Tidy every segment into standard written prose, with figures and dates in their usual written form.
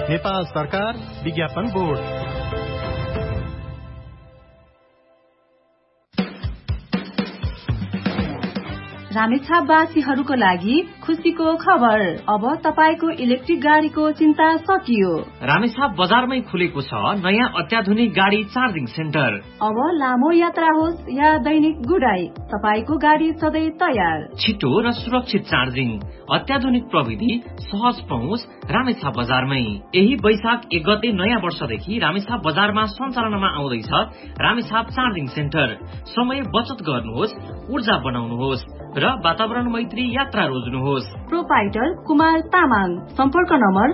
नेपाल सरकार विज्ञापन बोर्ड। रामेछापवासीहरूको लागि खुसीको खबर। अब तपाईको इलेक्ट्रिक गाडीको चिन्ता सकियो। रामेछाप बजारमै खुलेको छ नयाँ अत्याधुनिक गाडी चार्जिङ सेन्टर। अब लामो यात्रा होस् या दैनिक गुडाई, तपाईको गाडी सधैँ तयार। छिटो र सुरक्षित चार्जिङ, अत्याधुनिक प्रविधि, सहज पहुँच रामेछाप बजारमै। यही वैशाख 1 गते नयाँ वर्षदेखि रामेछाप बजारमा सञ्चालनमा आउँदैछ रामेछाप चार्जिङ सेन्टर। समय बचत गर्नुहोस्, ऊर्जा बनाउनुहोस् र वातावरण मैत्री यात्रा रोज्नुहोस्। प्रोपाइटर कुमार तामाङ। सम्पर्क नम्बर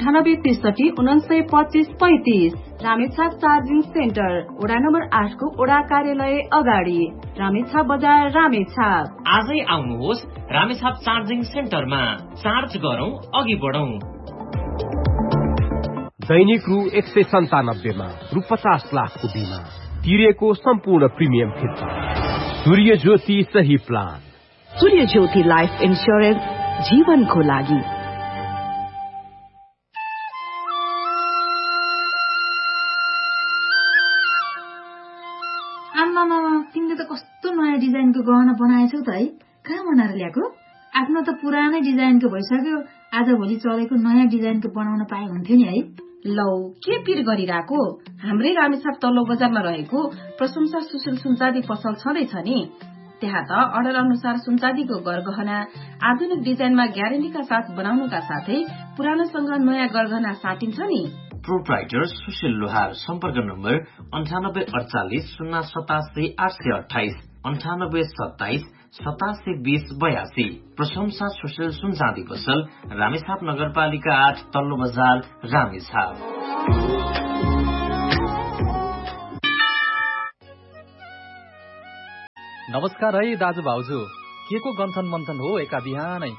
9863 रामेछाप चार्जिङ सेन्टर, वडा नम्बर 8 को वडा कार्यालय अगाडि, रामेछाप बजार, रामेछाप। आजै आउनुहोस् रामेछाप चार्जिङ सेन्टरमा। चार्ज गरौं, अघि बढौं। दैनिक रु 197 मा रु 50 लाखको बिमा तिरेको सम्पूर्ण प्रिमियम फिर्ता। सूर्य ज्योति सही प्लान। सूर्य ज्योति लाइफ इन्स्योरेन्स, जीवनको लागि। आम्मामा, तिमीले त कस्तो नयाँ डिजाइनको गहना बनाएछौ त है। कहाँ बनाएर ल्याएको? आफ्नो त पुरानै डिजाइनको भइसक्यो, आज भोलि चलेको नयाँ डिजाइनको बनाउन पाए हुन्थ्यो नि है। लौ, के पिर गरिरहेको? हाम्रै रामेछाप तल्लो बजारमा रहेको प्रशंसा सुशील सुनचाँदी पसल छँदैछ नि। त्यहाँ त अर्डर अनुसार सुनचाँदीको गरगहना आधुनिक डिजाइनमा ग्यारेन्टीका साथ बनाउनुका साथै पुरानोसँग नयाँ गरगहना साटिन्छ नि। प्रोप्राइटर सुशील लोहार। सम्पर्क नम्बर 9848 087 828 9827 8720 82। प्रशंसा सुशील सुनचाँदी पसल, रामेछाप नगरपालिका 8 तल्लो बजार, रामेछाप। नमस्कार है दाजु भाउजू, के को गन्थन मन्थन हो एका बिहानै?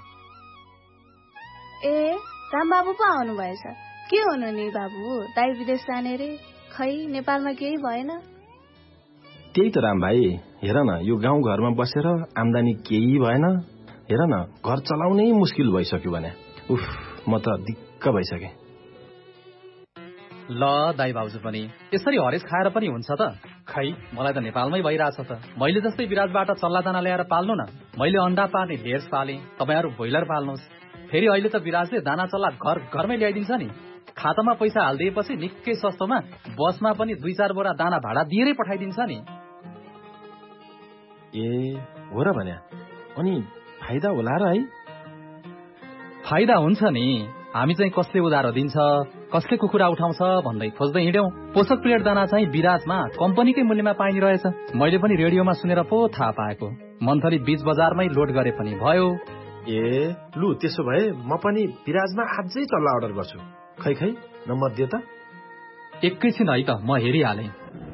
ए, रामबाबु पो आउनु भएछ। के हुनु नि बाबु, दाइ विदेश जाने रे, खै नेपालमा केही भएन? त्यही त राम भाइ, हेर न, यो गाउँ घरमा बसेर आम्दानी केही भएन। हेर न, घर चलाउनै मुस्किल भइसक्यो भने। उफ, म त दिक्क भइसके। ल दाइ भाउजू पनि यसरी हरेस खाएर पनि हुन्छ त? खै, मलाई त नेपालमै भइरहेछ त। मैले जस्तै विराजबाट चल्ला दाना ल्याएर पाल्नु न। मैले अन्डा पार्ने ढेर्स पालेँ, तपाईहरू ब्रोइलर पाल्नुहोस्। फेरि अहिले त विराजले दाना चल्ला घर घरमै ल्याइदिन्छ नि। खातामा पैसा हालिदिएपछि निकै सस्तोमा बसमा पनि 2-4 बोरा दाना भाडा दिएरै पठाइदिन्छ नि। ए, हो र भन्या। अनि फाइदा होला र है? फाइदा हुन्छ नि। हामी चाहिँ कसले उधारो दिन्छ, कसले कुखुरा उठाउँछ भन्दै खोज्दै हिँड्यौं। पोषक प्लेट दाना चाहिँ विराजमा कम्पनीकै मूल्यमा पाइने रहेछ। मैले पनि रेडियोमा सुनेर पो थाहा पाएको। मन्थली बीच बजारमै लोड गरे पनि भयो। ए, लु त्यसो भए म पनि विराजमा आजै चल्ला अर्डर गर्छु। खै खै, नम्बर दिए त। एकैछिन है त, म हेरिहालेँ।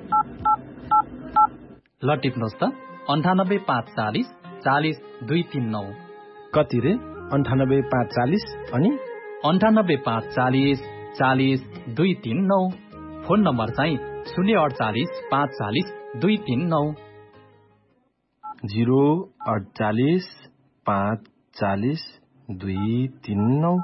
ल टिप्नुहोस् त, 98540 40 239। कति रे? 98540 अनि 98540 40 239। फोन नम्बर चाहिँ 048 540 239। 048 540 239।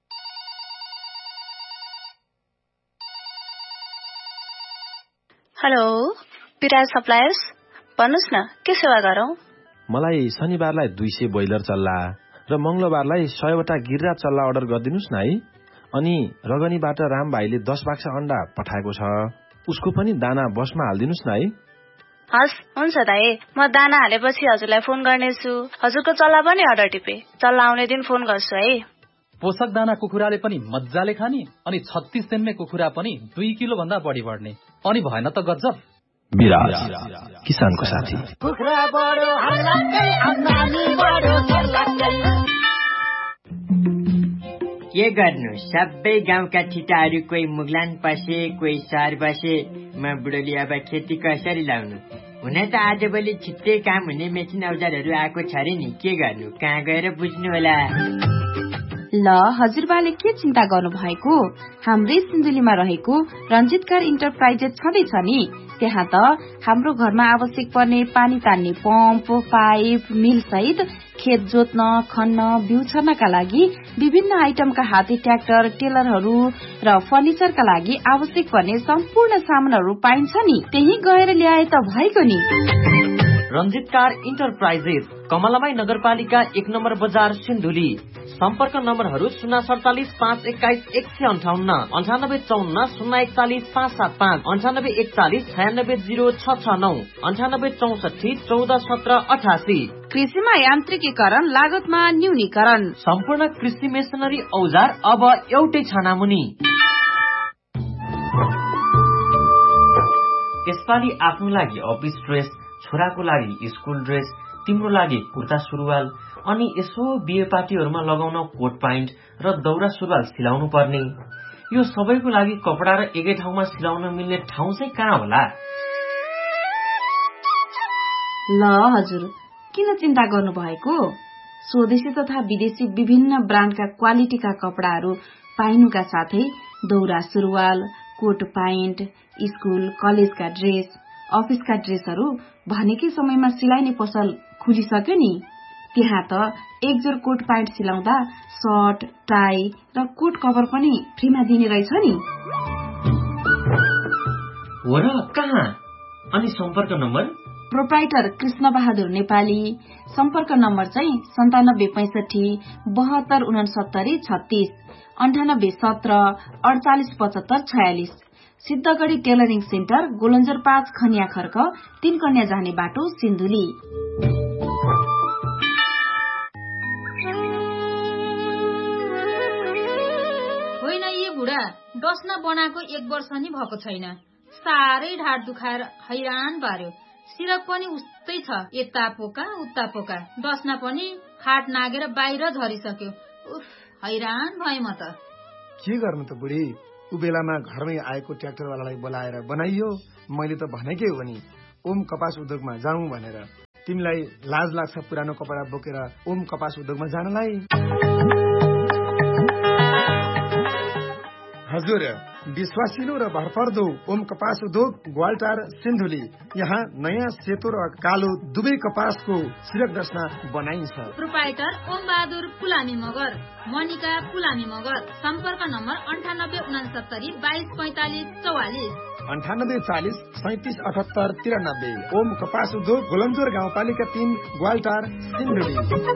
हेलो, विराज सप्लायर्स, भन्नुहोस् न, के सेवा गरौं? मलाई शनिबारलाई 200 ब्रोइलर चल्ला र मंगलबारलाई 100 वटा गिर्रा चल्ला अर्डर गरिदिनुस् न है। अनि रगनीबाट राम भाइले 10 बाक्सा अन्डा पठाएको छ, उसको पनि दाना बसमा हालिदिनुस् न है। हस्, हुन्छ दाइ, म दाना हालेपछि हजुरलाई फोन गर्नेछु। हजुरको चल्ला पनि अर्डर टिपे, चल्ला आउने दिन फोन गर्छु है। पोषक दाना कुखुराले पनि मज्जाले खाने, अनि 36 दिनमै कुखुरा पनि 2 किलो भन्दा बढी बढ्ने। अनि भएन त गजब। विराज, किसानको साथी। कुखुरा बढो हल्लाकै, आम्दानी बढो सर्लाकै। के गर्नु, सबै गाउँका ठिटाहरू कोही मुगलान पसे, कोही सहर बसे। म बुढोली अब खेती कसरी लाउनु? हुन त आजभोलि छिट्टै काम हुने मेसिन औजारहरू आएको छ रे नि। के गर्नु, कहाँ गएर बुझ्नु होला? ल हजुरबाले के चिन्ता गर्नु भएको? हाम्रै सिन्धुलीमा रहेको रञ्जित कार इन्टरप्राइजेस छँदैछ नि। त्यहाँ त हाम्रो घरमा आवश्यक पर्ने पानी तान्ने पम्प, पाइप, मिल सहित खेत जोत्न, खन्न, बिउ छर्नका लागि विभिन्न आइटमका हाते ट्र्याक्टर, टेलरहरू र फर्निचरका लागि आवश्यक पर्ने सम्पूर्ण सामानहरू पाइन्छ नि। त्यही गएर ल्याए त भएको नि। रञ्जित कार इन्टरप्राइजेस, कमलाबाई नगरपालिका 1 नम्बर बजार, सिन्धुली। सम्पर्क नम्बरहरू 047 521 158, 9854 041 575, 9841 96 0669, 9864 14 17 88। कृषिमा यान्त्रिकीकरण, लागतमा न्यूनीकरण, सम्पूर्ण कृषि मेसिनरी औजार अब एउटै छानामुनि। यसपालि आफ्नो लागि अफिस ड्रेस, छोराको लागि स्कुल ड्रेस, तिम्रो लागि कुर्ता सुरुवाल, अनि यसो बिहे पार्टीहरूमा लगाउन कोट प्यान्ट र दौरा सुरुवाल सिलाउनु पर्ने। यो सबैको लागि कपडा र एकै ठाउँमा सिलाउन मिल्ने ठाउँ चाहिँ कहाँ होला? ल हजुर, किन चिन्ता गर्नु भएको? स्वदेशी तथा विदेशी विभिन्न ब्रान्डका क्वालिटीका कपडाहरू पाइनुका साथै दौरा सुरुवाल, कोट प्यान्ट, स्कुल कलेजका ड्रेस, अफिसका ड्रेसहरू भनेकै समयमा सिलाइने पसल खुलिसक्यो नि। त्यहाँ त एक जोर कोट प्यान्ट सिलाउँदा सर्ट, टाई र कोट कभर पनि फ्रीमा दिने रहेछ नि। हो र, कहाँ? अनि सम्पर्क नम्बर? प्रोप्राइटर कृष्ण बहादुर नेपाली। सम्पर्क नम्बर चाहिँ 9765 72 69 36, 98 17 48 75 46। सिद्धगढ़ी टेलरिङ सेन्टर, गोलन्जर 5 खनिया खर्क, 3 कन्या जाने बाटो, सिन्धुली। होइन यी बुढा, डस्ना बनाएको 1 वर्ष नि भएको छैन। साह्रै ढाड दुखाएर हैरान पार्यो। सिरक पनि उस्तै छ, यता पोका उता पोका। डस्ना पनि खाट नागेर बाहिर झरिसक्यो। उफ, हैरान भए म त। के गर्नु त बुढी, उ बेलामा घरमै आएको ट्र्याक्टरवालालाई बोलाएर बनाइयो। मैले त भनेकै हो नि ओम कपास उद्योगमा जाउँ भनेर। तिमीलाई लाज लाग्छ पुरानो कपडा बोकेर ओम कपास उद्योगमा जानलाई? हजुर, विश्वासिलो र भरपर्दो ओम कपास उद्योग, ग्वालटार, सिन्धुली। यहाँ नयाँ सेतो र कालो दुवै कपासको सिरक डस्ना बनाइन्छ। प्रोप्राइटर ओम बहादुर पुलामी मगर, मनिका पुलामी मगर। सम्पर्क नम्बर 98 69 22 45 44, 98 40 37 78 93। ओम कपास उद्योग, गोलन्जोर गाउँपालिका 3, ग्वालटार, सिन्धुली।